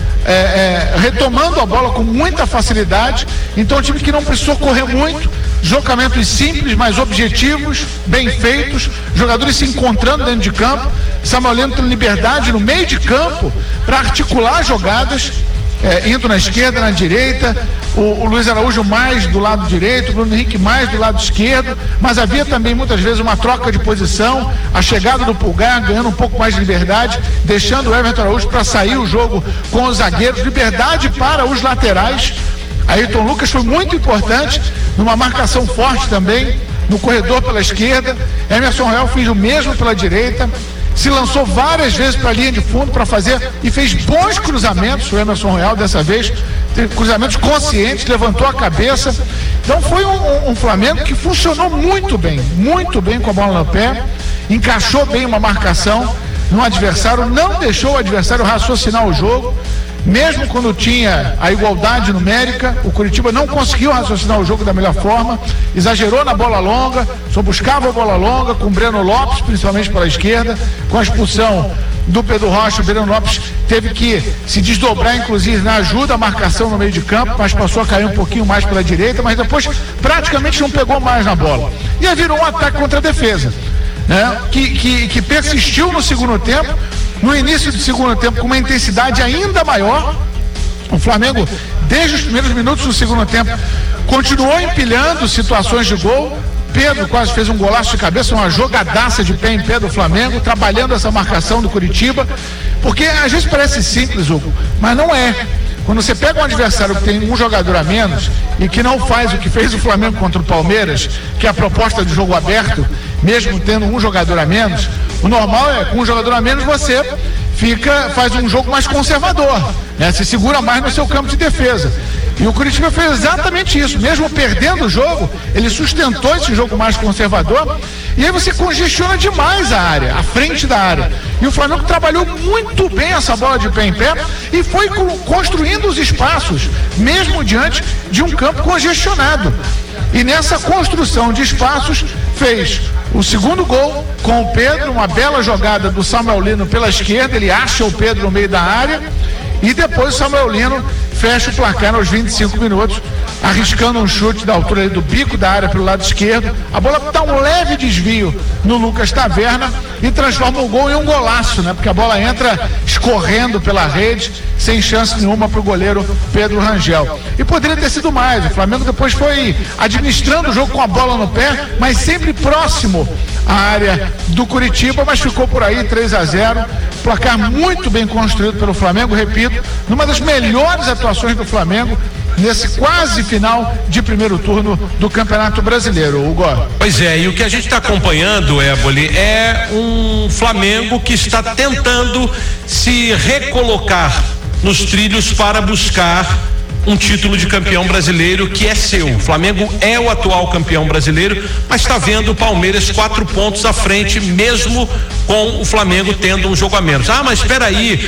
retomando a bola com muita facilidade. Então um time que não precisou correr muito, deslocamentos simples, mas objetivos, bem feitos, jogadores se encontrando dentro de campo, Samuel Lino tendo liberdade no meio de campo para articular jogadas, indo na esquerda, na direita, o Luiz Araújo mais do lado direito, o Bruno Henrique mais do lado esquerdo, mas havia também muitas vezes uma troca de posição, a chegada do Pulgar ganhando um pouco mais de liberdade, deixando o Everton Araújo para sair o jogo com os zagueiros, liberdade para os laterais. Ayrton Lucas foi muito importante numa marcação forte também no corredor pela esquerda. Emerson Royal fez o mesmo pela direita, se lançou várias vezes para a linha de fundo para fazer e fez bons cruzamentos. O Emerson Royal dessa vez cruzamentos conscientes, levantou a cabeça. Então foi um Flamengo que funcionou muito bem com a bola no pé, encaixou bem uma marcação no adversário, não deixou o adversário raciocinar o jogo. Mesmo quando tinha a igualdade numérica, o Curitiba não conseguiu raciocinar o jogo da melhor forma, exagerou na bola longa, só buscava a bola longa com o Breno Lopes, principalmente pela esquerda. Com a expulsão do Pedro Rocha, o Breno Lopes teve que se desdobrar, inclusive na ajuda à marcação no meio de campo, mas passou a cair um pouquinho mais pela direita, mas depois praticamente não pegou mais na bola. E aí virou um ataque contra a defesa, né? Que persistiu no segundo tempo. No início do segundo tempo, com uma intensidade ainda maior, o Flamengo, desde os primeiros minutos do segundo tempo, continuou empilhando situações de gol. Pedro quase fez um golaço de cabeça, uma jogadaça de pé em pé do Flamengo, trabalhando essa marcação do Curitiba, porque às vezes parece simples, Hugo, mas não é. Quando você pega um adversário que tem um jogador a menos e que não faz o que fez o Flamengo contra o Palmeiras, que é a proposta de jogo aberto, mesmo tendo um jogador a menos, o normal é, com um jogador a menos, você faz um jogo mais conservador, né? Se segura mais no seu campo de defesa. E o Curitiba fez exatamente isso. Mesmo perdendo o jogo, ele sustentou esse jogo mais conservador. E aí você congestiona demais a área, a frente da área. E o Flamengo trabalhou muito bem essa bola de pé em pé e foi construindo os espaços, mesmo diante de um campo congestionado. E nessa construção de espaços, fez o segundo gol com o Pedro, uma bela jogada do Samuel Lino pela esquerda, ele acha o Pedro no meio da área. E depois o Samuel Lino fecha o placar aos 25 minutos, arriscando um chute da altura do bico da área pelo lado esquerdo. A bola dá um leve desvio no Lucas Taverna e transforma o gol em um golaço, né? Porque a bola entra escorrendo pela rede, sem chance nenhuma para o goleiro Pedro Rangel. E poderia ter sido mais. O Flamengo depois foi administrando o jogo com a bola no pé, mas sempre próximo à área do Curitiba, mas ficou por aí 3-0. Placar muito bem construído pelo Flamengo, repito, numa das melhores atuações do Flamengo nesse quase final de primeiro turno do Campeonato Brasileiro, Hugo. Pois é, e o que a gente está acompanhando, Éboli, é um Flamengo que está tentando se recolocar nos trilhos para buscar um título de campeão brasileiro que é seu. O Flamengo é o atual campeão brasileiro, mas está vendo o Palmeiras 4 pontos à frente, mesmo com o Flamengo tendo um jogo a menos. Ah, mas espera aí,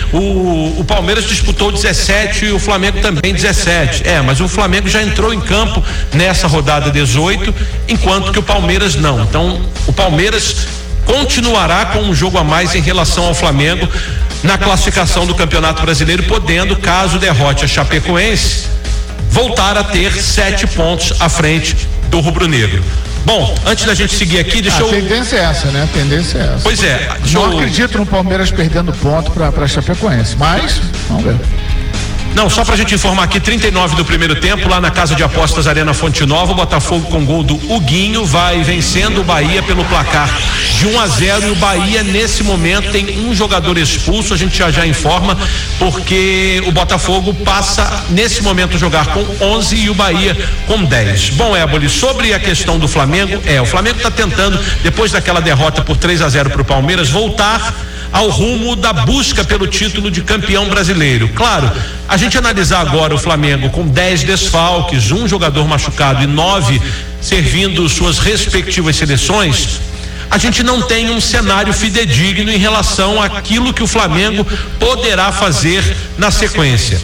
o Palmeiras disputou 17 e o Flamengo também 17. Mas o Flamengo já entrou em campo nessa rodada 18, enquanto que o Palmeiras não. Então, o Palmeiras continuará com um jogo a mais em relação ao Flamengo na classificação do Campeonato Brasileiro, podendo, caso derrote a Chapecoense, voltar a ter 7 pontos à frente do rubro-negro. Bom, antes da gente seguir aqui, deixa eu... A tendência é essa, né? A tendência é essa. Pois é. Não acredito no Palmeiras perdendo ponto para Chapecoense, mas vamos ver. Não, só pra gente informar aqui, 39 do primeiro tempo, lá na Casa de Apostas Arena Fonte Nova, o Botafogo com gol do Huguinho vai vencendo o Bahia pelo placar de 1-0, e o Bahia nesse momento tem um jogador expulso, a gente já informa, porque o Botafogo passa nesse momento a jogar com 11 e o Bahia com 10. Bom, Éboli, sobre a questão do Flamengo, o Flamengo tá tentando, depois daquela derrota por 3-0 pro Palmeiras, voltar ao rumo da busca pelo título de campeão brasileiro. Claro, a gente analisar agora o Flamengo com 10 desfalques, um jogador machucado e 9 servindo suas respectivas seleções, a gente não tem um cenário fidedigno em relação àquilo que o Flamengo poderá fazer na sequência.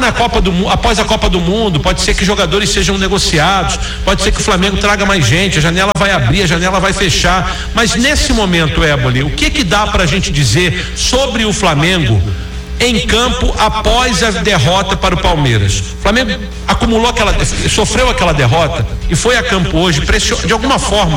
Após a Copa do Mundo, pode ser que jogadores sejam negociados, pode ser que o Flamengo traga mais gente, a janela vai abrir, a janela vai fechar, mas nesse momento, Éboli, o que dá pra gente dizer sobre o Flamengo em campo após a derrota para o Palmeiras? O Flamengo sofreu aquela derrota e foi a campo hoje de alguma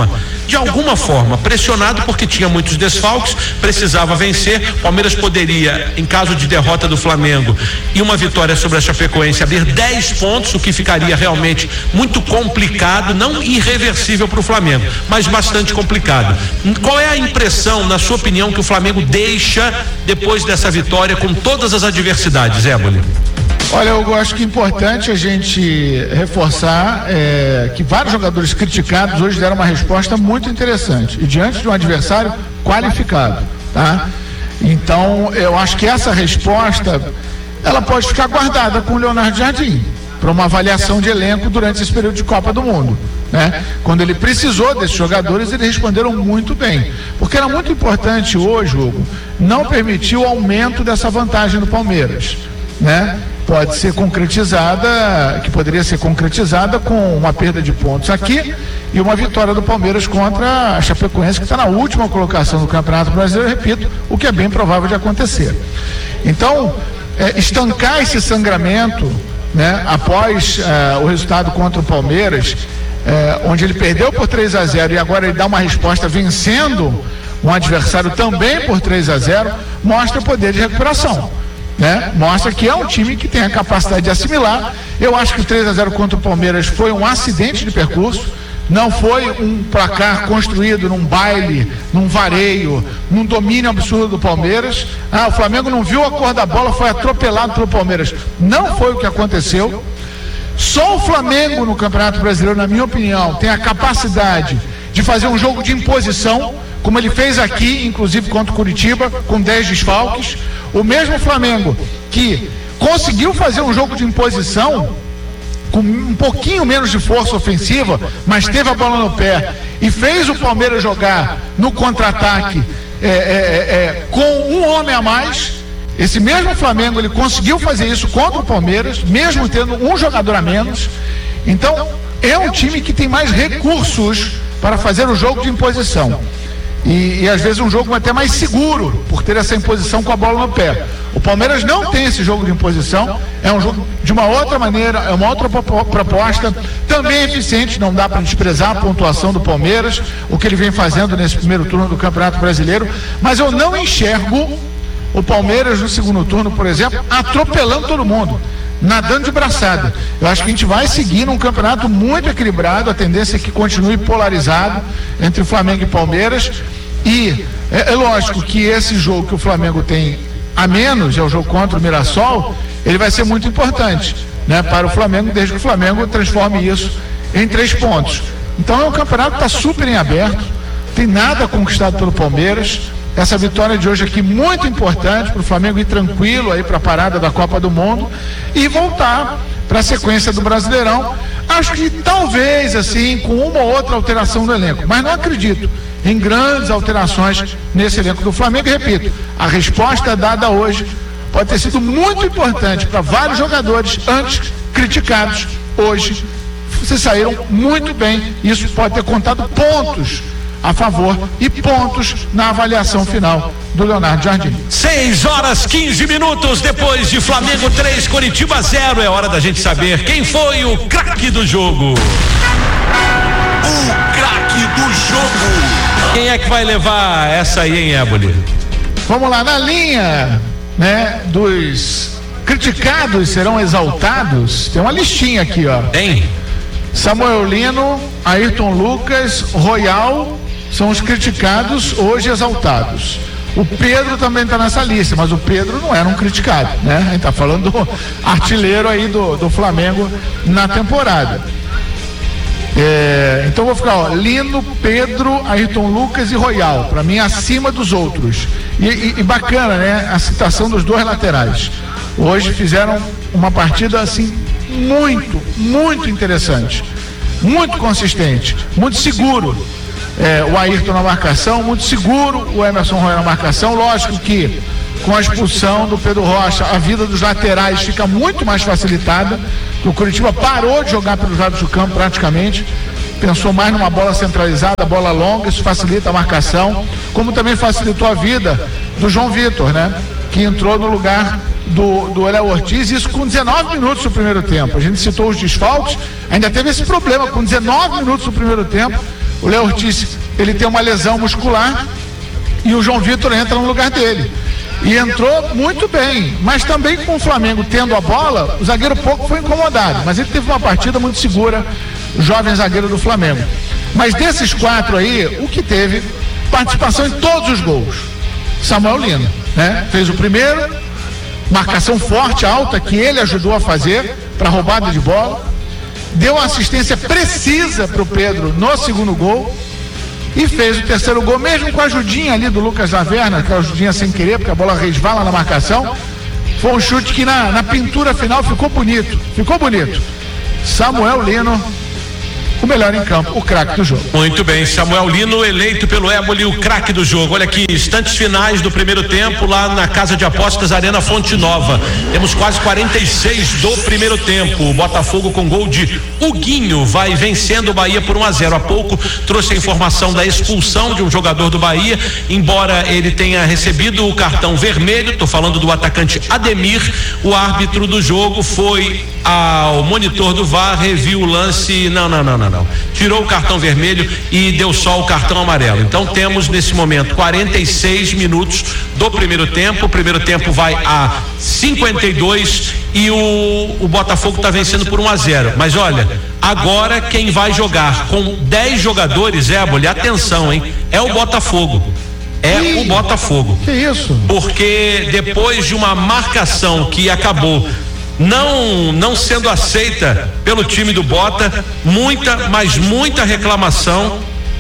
forma pressionado, porque tinha muitos desfalques, precisava vencer. O Palmeiras poderia, em caso de derrota do Flamengo e uma vitória sobre a Chapecoense, abrir 10 pontos, o que ficaria realmente muito complicado, não irreversível para o Flamengo, mas bastante complicado. Qual é a impressão, na sua opinião, que o Flamengo deixa depois dessa vitória com todas as adversidades, Éboli? Olha, eu acho que é importante a gente reforçar que vários jogadores criticados hoje deram uma resposta muito interessante e diante de um adversário qualificado, tá? Então, eu acho que essa resposta ela pode ficar guardada com o Leonardo Jardim para uma avaliação de elenco durante esse período de Copa do Mundo, né? Quando ele precisou desses jogadores, eles responderam muito bem, porque era muito importante hoje, Hugo, não permitir o aumento dessa vantagem do Palmeiras, né? Pode ser concretizada, que poderia ser concretizada com uma perda de pontos aqui e uma vitória do Palmeiras contra a Chapecoense, que está na última colocação do Campeonato Brasileiro, repito, o que é bem provável de acontecer. Então, estancar esse sangramento, né, após o resultado contra o Palmeiras, onde ele perdeu por 3-0 e agora ele dá uma resposta vencendo um adversário também por 3-0, mostra poder de recuperação, né? Mostra que é um time que tem a capacidade de assimilar. Eu acho que o 3-0 contra o Palmeiras foi um acidente de percurso, Não foi um placar construído num baile, num vareio, num domínio absurdo do Palmeiras. O Flamengo não viu a cor da bola, foi atropelado pelo Palmeiras. Não foi o que aconteceu. Só o Flamengo no Campeonato Brasileiro, na minha opinião, tem a capacidade de fazer um jogo de imposição, como ele fez aqui, inclusive contra o Curitiba, com 10 desfalques. O mesmo Flamengo que conseguiu fazer um jogo de imposição com um pouquinho menos de força ofensiva, mas teve a bola no pé e fez o Palmeiras jogar no contra-ataque com um homem a mais. Esse mesmo Flamengo, ele conseguiu fazer isso contra o Palmeiras, mesmo tendo um jogador a menos. Então, é um time que tem mais recursos para fazer o jogo de imposição. E às vezes um jogo até mais seguro, por ter essa imposição com a bola no pé. O Palmeiras não tem esse jogo de imposição, é um jogo de uma outra maneira, é uma outra proposta, também eficiente, não dá para desprezar a pontuação do Palmeiras, o que ele vem fazendo nesse primeiro turno do Campeonato Brasileiro, mas eu não enxergo o Palmeiras no segundo turno, por exemplo, atropelando todo mundo, nadando de braçada. Eu acho que a gente vai seguir num campeonato muito equilibrado, a tendência é que continue polarizado entre Flamengo e Palmeiras, e é lógico que esse jogo que o Flamengo tem a menos, é o jogo contra o Mirassol, ele vai ser muito importante, né, para o Flamengo, desde que o Flamengo transforme isso em 3 pontos. Então é um campeonato que está super em aberto, tem nada conquistado pelo Palmeiras. Essa vitória de hoje aqui muito importante para o Flamengo ir tranquilo aí para a parada da Copa do Mundo e voltar para a sequência do Brasileirão. Acho que talvez assim com uma ou outra alteração no elenco, mas não acredito em grandes alterações nesse elenco do Flamengo. E repito, a resposta dada hoje pode ter sido muito importante para vários jogadores antes criticados. Hoje vocês saíram muito bem, isso pode ter contado pontos a favor e pontos na avaliação final do Leonardo Jardim. 6h15 depois de Flamengo 3, Coritiba 0. É hora da gente saber quem foi o craque do jogo. O craque do jogo. Quem é que vai levar essa aí, hein, Éboli? Vamos lá, na linha, né, dos criticados serão exaltados, tem uma listinha aqui, ó. Tem? Samuel Lino, Ayrton Lucas, Royal são os criticados, hoje exaltados. O Pedro também está nessa lista, mas o Pedro não era um criticado, né? A gente está falando do artilheiro aí do Flamengo na temporada. Então vou ficar, ó, Lino, Pedro, Ayrton Lucas e Royal, para mim acima dos outros. E bacana, né? A citação dos 2 laterais. Hoje fizeram uma partida assim muito, muito interessante, muito consistente, muito seguro. O Ayrton na marcação, muito seguro, o Emerson Royal na marcação. Lógico que com a expulsão do Pedro Rocha, a vida dos laterais fica muito mais facilitada. O Curitiba parou de jogar pelos lados do campo praticamente, pensou mais numa bola centralizada, bola longa, isso facilita a marcação, como também facilitou a vida do João Vitor, né? Que entrou no lugar do Léo Ortiz, isso com 19 minutos do primeiro tempo. A gente citou os desfalques, ainda teve esse problema, com 19 minutos do primeiro tempo, o Léo Ortiz, ele tem uma lesão muscular e o João Vitor entra no lugar dele. E entrou muito bem, mas também com o Flamengo tendo a bola, o zagueiro pouco foi incomodado, mas ele teve uma partida muito segura, o jovem zagueiro do Flamengo. Mas desses 4 aí, o que teve participação em todos os gols, Samuel Lino, né? Fez o primeiro, marcação forte, alta, que ele ajudou a fazer para roubada de bola, deu uma assistência precisa para o Pedro no segundo gol e fez o terceiro gol, mesmo com a ajudinha ali do Lucas Laverna, que é a ajudinha sem querer, porque a bola resvala na marcação. Foi um chute que na pintura final ficou bonito, Samuel Lino, o melhor em campo, o craque do jogo. Muito bem, Samuel Lino eleito pelo Éboli o craque do jogo. Olha aqui, instantes finais do primeiro tempo lá na Casa de Apostas Arena Fonte Nova. Temos quase 46 do primeiro tempo. O Botafogo com gol de Huguinho vai vencendo o Bahia por 1-0. Há pouco trouxe a informação da expulsão de um jogador do Bahia, embora ele tenha recebido o cartão vermelho. Estou falando do atacante Ademir. O árbitro do jogo foi ao monitor do VAR, reviu o lance, não. Tirou o cartão vermelho e deu só o cartão amarelo. Então temos nesse momento 46 minutos do primeiro tempo. O primeiro tempo vai a 52 e o Botafogo está vencendo por 1-0. Mas olha, Agora quem vai jogar com 10 jogadores, Éboli, atenção, hein? É o Botafogo. O Botafogo. Que isso? Porque depois de uma marcação que acabou não sendo aceita pelo time do Bota, muita reclamação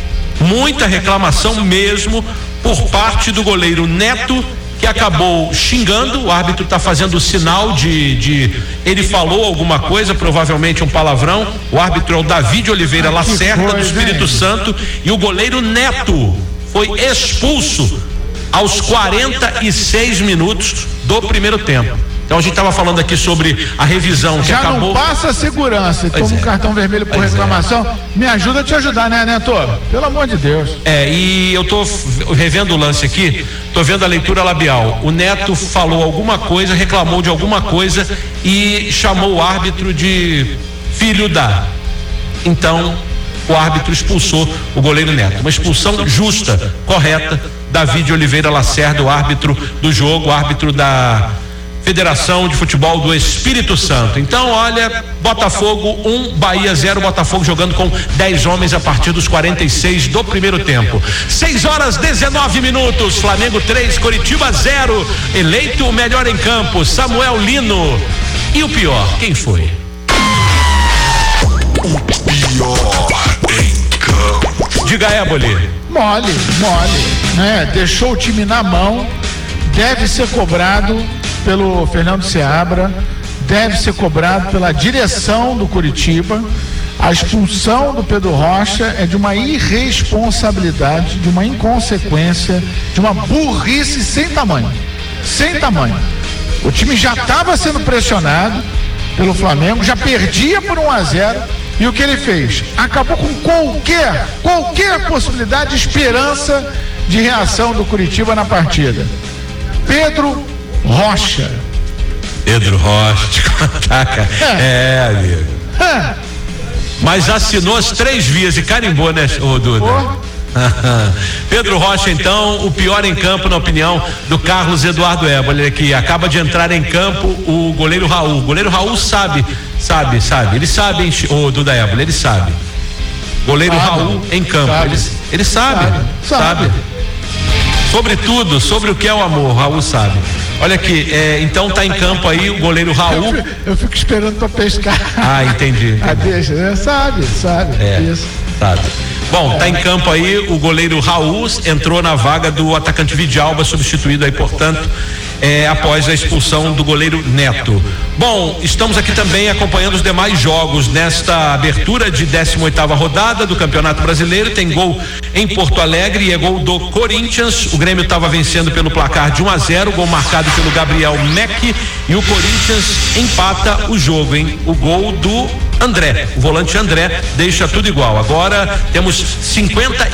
mesmo por parte do goleiro Neto, que acabou xingando. O árbitro está fazendo o sinal de ele falou alguma coisa, provavelmente um palavrão. O árbitro é o David Oliveira Lacerda, do Espírito Santo, e o goleiro Neto foi expulso aos 46 minutos do primeiro tempo. Então a gente estava falando aqui sobre a revisão que já acabou. Não passa a segurança e toma um cartão vermelho por reclamação. Me ajuda a te ajudar, né, Neto? Pelo amor de Deus. E eu tô revendo o lance aqui, tô vendo a leitura labial. O Neto falou alguma coisa, reclamou de alguma coisa e chamou o árbitro de filho da. Então o árbitro expulsou o goleiro Neto. Uma expulsão justa, correta. David Oliveira Lacerda, o árbitro do jogo, árbitro da Federação de Futebol do Espírito Santo. Então, olha, Botafogo 1, Bahia 0, Botafogo jogando com 10 homens a partir dos 46 do primeiro tempo. 6:19, Flamengo 3, Coritiba 0. Eleito o melhor em campo, Samuel Lino. E o pior, quem foi? O pior em campo. Diga, Éboli. Mole, né? Deixou o time na mão, deve ser cobrado pelo Fernando Seabra, deve ser cobrado pela direção do Coritiba. A expulsão do Pedro Rocha é de uma irresponsabilidade, de uma inconsequência, de uma burrice sem tamanho. O time já estava sendo pressionado pelo Flamengo, já perdia por 1-0, e o que ele fez? Acabou com qualquer possibilidade de esperança de reação do Coritiba na partida. Pedro Rocha, te contar, cara. Amigo. Mas assinou as 3 vias e carimbou, né, ô Duda? Pedro Rocha, então, o pior em campo, na opinião do Carlos Eduardo Éboli, que acaba de entrar em campo o goleiro Raul. O goleiro Raul sabe. Ele sabe, ô Duda Éboli, ele sabe. Goleiro Raul em campo. Ele sabe. Sobre tudo, sobre o que é o amor, Raul sabe. Olha aqui, então tá em campo aí o goleiro Raul. Eu fico esperando pra pescar. Entendi. Deixa, né? Sabe. Isso. Sabe. Bom, tá em campo aí o goleiro Raul, entrou na vaga do atacante Vidalba, substituído aí, portanto, após a expulsão do goleiro Neto. Bom, estamos aqui também acompanhando os demais jogos nesta abertura de 18ª rodada do Campeonato Brasileiro. Tem gol em Porto Alegre e é gol do Corinthians. O Grêmio estava vencendo pelo placar de 1-0, gol marcado pelo Gabriel Meck, e o Corinthians empata o jogo, hein? O gol do André, o volante André, deixa tudo igual. Agora temos 50